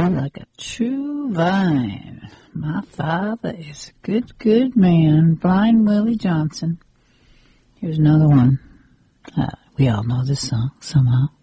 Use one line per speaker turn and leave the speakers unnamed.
like a true vine. My father is a good, good man. Blind Willie Johnson. Here's another one. We all know this song somehow.